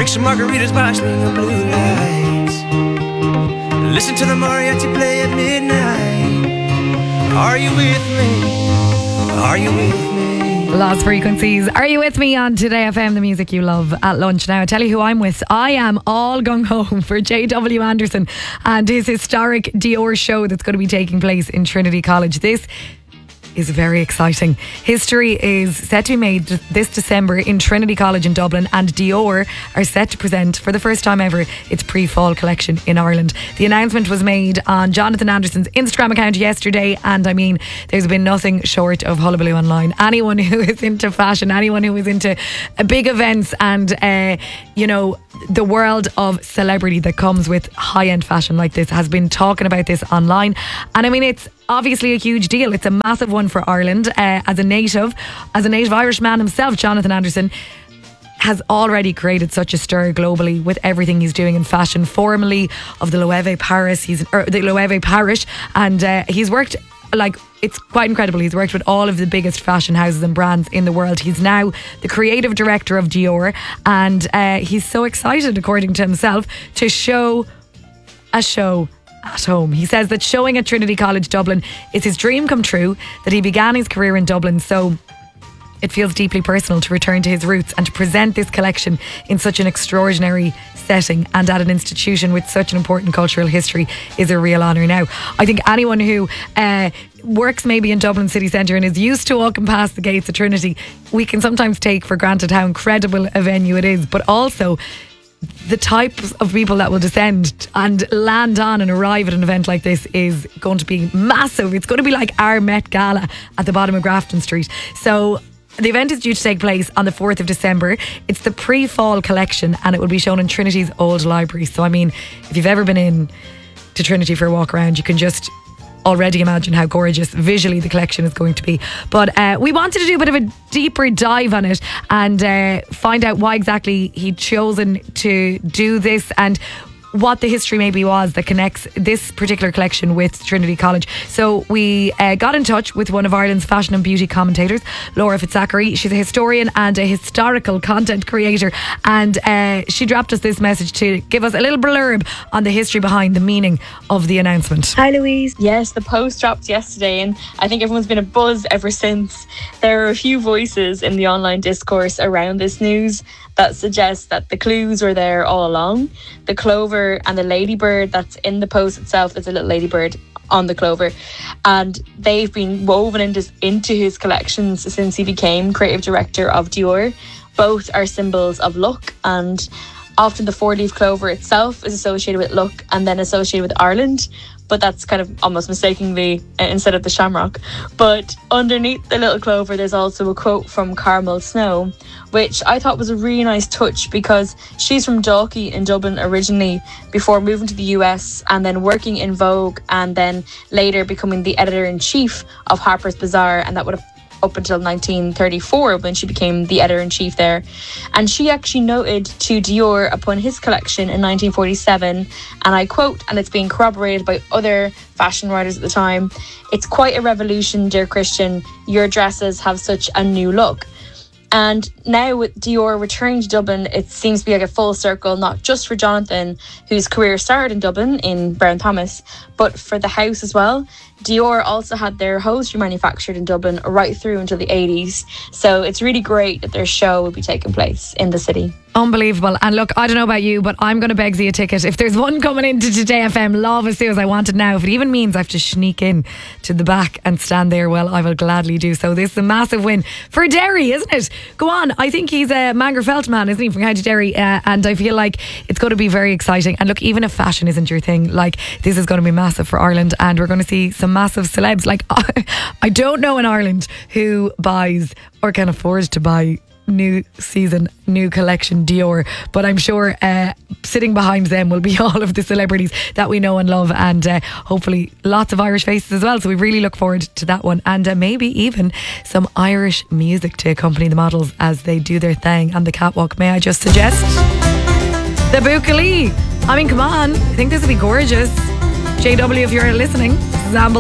Drink some margaritas by swinging blue lights. Listen to the mariachi play at midnight. Are you with me? Are you with me? Lost Frequencies. Are you with me on Today FM, the music you love at lunch? Now, I tell you who I'm with. I am all gung ho for J.W. Anderson and his historic Dior show that's going to be taking place in Trinity College. This is very exciting. History is set to be made this December in Trinity College in Dublin, and Dior are set to present for the first time ever its pre-fall collection in Ireland. The announcement was made on Jonathan Anderson's Instagram account yesterday, and I mean, there's been nothing short of hullabaloo online. Anyone who is into fashion, anyone who is into big events and the world of celebrity that comes with high-end fashion like this has been talking about this online. And I mean, it's obviously a huge deal. It's a massive one for Ireland. As a native Irish man himself, Jonathan Anderson has already created such a stir globally with everything he's doing in fashion. Formerly of the Loewe Parish, and he's worked, it's quite incredible. He's worked with all of the biggest fashion houses and brands in the world. He's now the creative director of Dior, and he's so excited, according to himself, to show a show at home. He says that showing at Trinity College Dublin is his dream come true, that he began his career in Dublin, so it feels deeply personal to return to his roots and to present this collection in such an extraordinary setting and at an institution with such an important cultural history is a real honour. Now, I think anyone who works maybe in Dublin city centre and is used to walking past the gates of Trinity, we can sometimes take for granted how incredible a venue it is, but also the types of people that will descend and land on and arrive at an event like this is going to be massive. It's going to be like our Met Gala at the bottom of Grafton Street. So the event is due to take place on the 4th of December. It's the pre-fall collection and it will be shown in Trinity's old library. So I mean, if you've ever been in to Trinity for a walk around, you can just already imagine how gorgeous visually the collection is going to be. But we wanted to do a bit of a deeper dive on it and find out why exactly he'd chosen to do this and what the history maybe was that connects this particular collection with Trinity College. So we got in touch with one of Ireland's fashion and beauty commentators, Laura Fitzachary. She's a historian and a historical content creator, and she dropped us this message to give us a little blurb on the history behind the meaning of the announcement. Hi Louise. Yes, the post dropped yesterday and I think everyone's been a buzz ever since. There are a few voices in the online discourse around this news that suggests that the clues were there all along. The clover and the ladybird that's in the post itself, there's a little ladybird on the clover, and they've been woven into his collections since he became creative director of Dior. Both are symbols of luck, and often the four-leaf clover itself is associated with luck and then associated with Ireland, but that's kind of almost mistakenly instead of the shamrock. But underneath the little clover there's also a quote from Carmel Snow, which I thought was a really nice touch because she's from Dalkey in Dublin originally before moving to the US and then working in Vogue and then later becoming the editor-in-chief of Harper's Bazaar, and that would have up until 1934 when she became the editor-in-chief there. And she actually noted to Dior upon his collection in 1947, and I quote, and it's being corroborated by other fashion writers at the time, "It's quite a revolution, dear Christian. Your dresses have such a new look." And now with Dior returning to Dublin, it seems to be like a full circle, not just for Jonathan, whose career started in Dublin in Brown Thomas, but for the house as well. Dior also had their hosiery manufactured in Dublin right through until the 80s. So it's really great that their show will be taking place in the city. Unbelievable. And look, I don't know about you, but I'm going to beg you a ticket. If there's one coming into Today FM, love as soon as I want it now. If it even means I have to sneak in to the back and stand there, well, I will gladly do so. This is a massive win for Derry, isn't it? Go on. I think he's a Mangerfeld man, isn't he, from County Derry? And I feel like it's going to be very exciting. And look, even if fashion isn't your thing, like, this is going to be massive for Ireland, and we're going to see some massive celebs. Like, I don't know in Ireland who buys or can afford to buy new season, new collection Dior, but I'm sure sitting behind them will be all of the celebrities that we know and love, and hopefully lots of Irish faces as well, so we really look forward to that one, and maybe even some Irish music to accompany the models as they do their thing on the catwalk. May I just suggest the Buccalee? I mean, come on, I think this would be gorgeous. JW, if you're listening, this is Amble